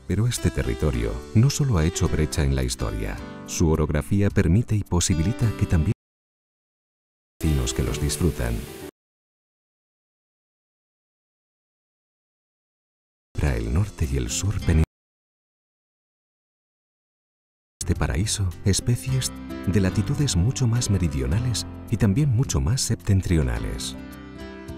Pero este territorio no solo ha hecho brecha en la historia, su orografía permite y posibilita que también vecinos que los disfrutan. Para el norte y el sur este paraíso, especies de latitudes mucho más meridionales y también mucho más septentrionales.